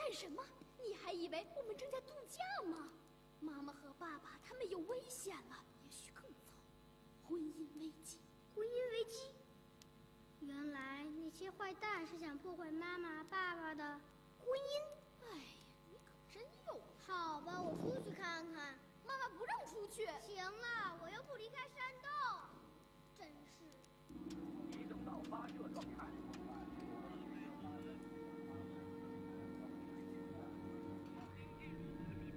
干什么？你还以为我们正在度假吗？妈妈和爸爸他们有危险了，也许更糟，婚姻危机。 婚姻危机？原来那些坏蛋是想破坏妈妈、